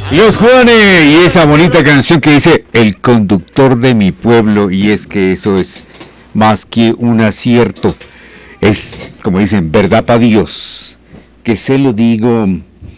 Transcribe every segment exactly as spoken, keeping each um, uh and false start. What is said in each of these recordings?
Los Juanes y esa bonita canción que dice El conductor de mi pueblo, y es que eso es más que un acierto, es, como dicen, verdad para Dios, que se lo digo.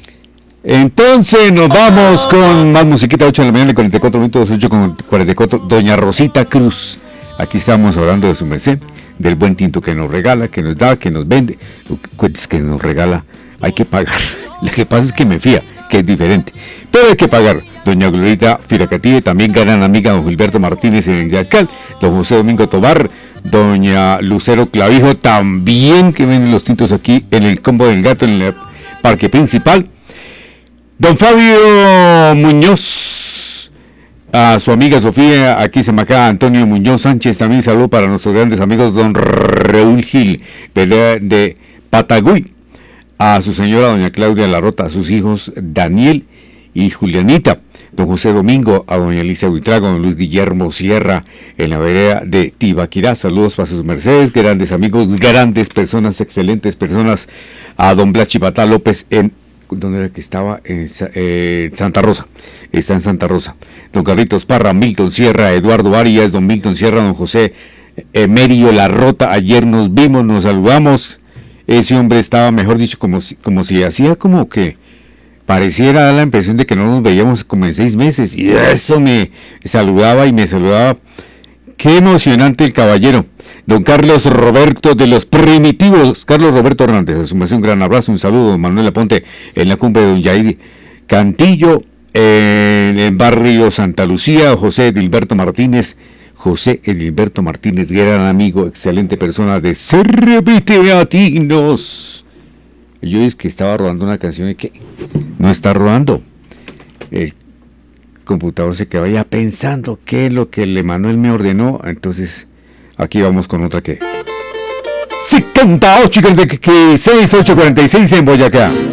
Entonces nos vamos con más musiquita, ocho de la mañana y cuarenta y cuatro minutos, ocho con cuarenta y cuatro, doña Rosita Cruz. Aquí estamos hablando de su merced, del buen tinto que nos regala, que nos da, que nos vende, es que nos regala, hay que pagar. Lo que pasa es que me fía, que es diferente, pero hay que pagar. Doña Glorita Firacative, también gran amiga don Gilberto Martínez en el Yacal, don José Domingo Tobar, doña Lucero Clavijo, también que ven los tintos aquí en el Combo del Gato, en el parque principal. Don Fabio Muñoz, a su amiga Sofía, aquí se me acaba Antonio Muñoz Sánchez, también saludo para nuestros grandes amigos don Raúl Gil, de, de Patagüí, a su señora doña Claudia Larrota, a sus hijos Daniel y Julianita, don José Domingo, a doña Alicia Buitrago, don Luis Guillermo Sierra, en la vereda de Tibaquirá, saludos para sus mercedes, grandes amigos, grandes personas, excelentes personas, a don Blas Chipatá López en ¿dónde era que estaba? En eh, Santa Rosa. Está en Santa Rosa. Don Carlitos Parra, Milton Sierra, Eduardo Arias, don Milton Sierra, don José Emerio Larrota. Ayer nos vimos, nos saludamos. Ese hombre estaba, mejor dicho, como si, como si hacía como que pareciera dar la impresión de que no nos veíamos como en seis meses. Y eso me saludaba y me saludaba. Qué emocionante el caballero. Don Carlos Roberto de los Primitivos, Carlos Roberto Hernández, a su merced un gran abrazo, un saludo, don Manuel Aponte, en la cumbre de don Jair Cantillo, en el barrio Santa Lucía, José Edilberto Martínez, José Edilberto Martínez, gran amigo, excelente persona de Serviteatinos. Yo es que estaba rodando una canción y que no está rodando. El computador se quedó ya pensando qué es lo que el Emanuel me ordenó, entonces aquí vamos con otra que... cincuenta y ocho, seis, ocho cuarenta y seis en Boyacá.